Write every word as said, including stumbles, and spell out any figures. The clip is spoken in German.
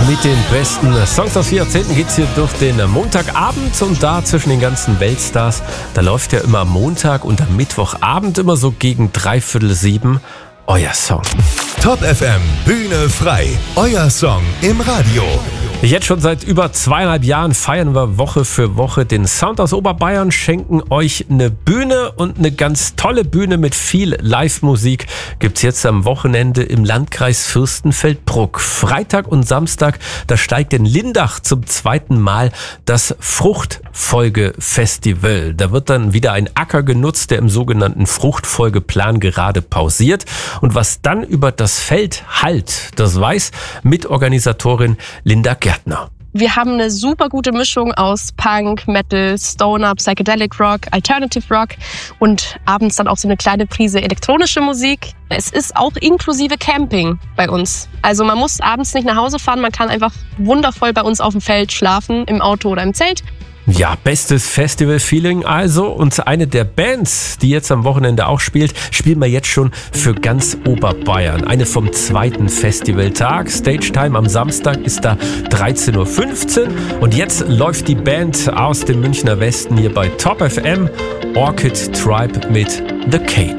Mit den besten Songs aus vier Jahrzehnten geht's hier durch den Montagabend und da zwischen den ganzen Weltstars, da läuft ja immer am Montag und am Mittwochabend immer so gegen dreiviertel sieben euer Song. Top F M, Bühne frei, euer Song im Radio. Jetzt schon seit über zweieinhalb Jahren feiern wir Woche für Woche den Sound aus Oberbayern, schenken euch eine Bühne und eine ganz tolle Bühne mit viel Live-Musik gibt's jetzt am Wochenende im Landkreis Fürstenfeldbruck. Freitag und Samstag, da steigt in Lindach zum zweiten Mal das Fruchtfolgefestival. Da wird dann wieder ein Acker genutzt, der im sogenannten Fruchtfolgeplan gerade pausiert. Und was dann über das Feld hallt, das weiß Mitorganisatorin Linda Gärtner. Wir haben eine super gute Mischung aus Punk, Metal, Stoner, Psychedelic Rock, Alternative Rock und abends dann auch so eine kleine Prise elektronische Musik. Es ist auch inklusive Camping bei uns. Also man muss abends nicht nach Hause fahren, man kann einfach wundervoll bei uns auf dem Feld schlafen, im Auto oder im Zelt. Ja, bestes Festival-Feeling also. Und eine der Bands, die jetzt am Wochenende auch spielt, spielen wir jetzt schon für ganz Oberbayern. Eine vom zweiten Festivaltag. Stage Time am Samstag ist da dreizehn Uhr fünfzehn. Und jetzt läuft die Band aus dem Münchner Westen hier bei Top F M. Orchid Tribe mit The Cage.